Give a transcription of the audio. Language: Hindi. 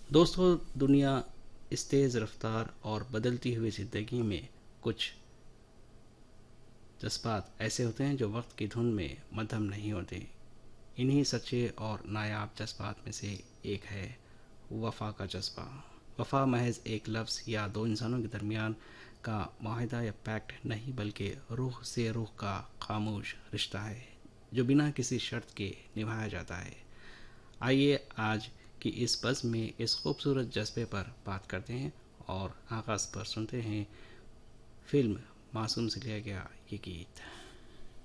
दोस्तों, दुनिया इस तेज़ रफ्तार और बदलती हुई ज़िंदगी में कुछ जज्बात ऐसे होते हैं जो वक्त की धुन में मद्धम नहीं होते। इन्हीं सच्चे और नायाब जज्बात में से एक है वफ़ा का जज्बा। वफ़ा महज एक लफ्ज़ या दो इंसानों के दरमियान का माहिदा या पैक्ट नहीं, बल्कि रूह से रूह का खामोश रिश्ता है जो बिना किसी शर्त के निभाया जाता है। आइए आज की इस बज़ में इस खूबसूरत जज्बे पर बात करते हैं और आगाज़ पर सुनते हैं फिल्म मासूम से लिया गया ये गीत।